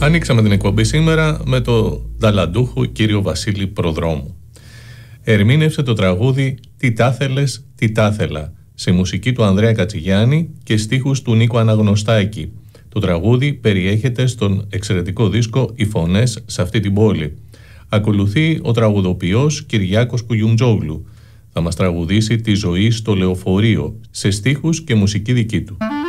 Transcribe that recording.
Ανοίξαμε την εκπομπή σήμερα με το ταλαντούχο κύριο Βασίλη Προδρόμου. Ερμήνευσε το τραγούδι «Τι τάθελες, τι τάθελα» σε μουσική του Ανδρέα Κατσιγιάννη και στίχους του Νίκου Αναγνωστάκη. Το τραγούδι περιέχεται στον εξαιρετικό δίσκο «Οι φωνές σε αυτή την πόλη». Ακολουθεί ο τραγουδοποιός Κυριάκος Κουγιουντζόγλου. Θα μας τραγουδήσει τη ζωή στο λεωφορείο σε στίχους και μουσική δική του.